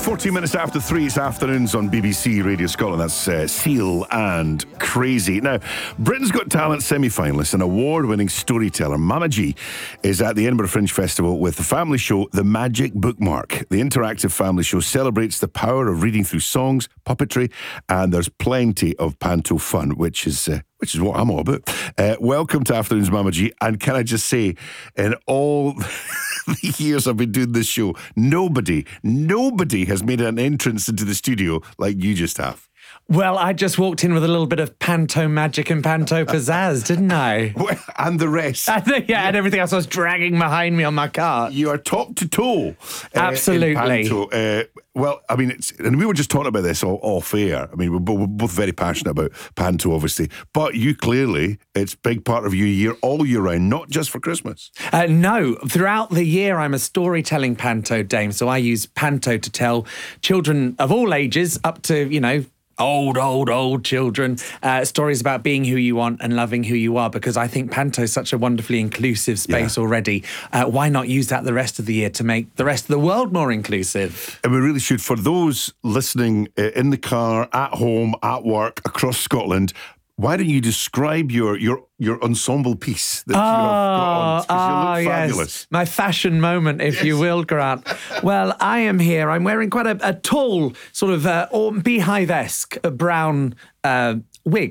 14 minutes after 3, it's afternoons on BBC Radio Scotland. That's Seal and Crazy. Now, Britain's Got Talent semi-finalist and award-winning storyteller Mama G is at the Edinburgh Fringe Festival with the family show The Magic Bookmark. The interactive family show celebrates the power of reading through songs, puppetry, and there's plenty of panto fun, which is what I'm all about. Welcome to Afternoons, Mama G. And can I just say, in all the years I've been doing this show, nobody has made an entrance into the studio like you just have. Well, I just walked in with a little bit of panto magic and panto pizzazz, didn't I? And the rest. And everything else I was dragging behind me on my cart. You are top to toe. Absolutely. In panto. Well, I mean, and we were just talking about this off air. I mean, we're both very passionate about panto, obviously. But you clearly, it's a big part of your year, all year round, not just for Christmas. No, throughout the year, I'm a storytelling panto dame. So I use panto to tell children of all ages up to, old children, stories about being who you want and loving who you are, because I think panto is such a wonderfully inclusive space already. Why not use that the rest of the year to make the rest of the world more inclusive? And we really should. For those listening in the car, at home, at work, across Scotland, why don't you describe your ensemble piece that you have got on? Because you look fabulous. Yes. My fashion moment, if you will, Grant. Well, I am here. I'm wearing quite a tall, sort of beehive-esque brown wig.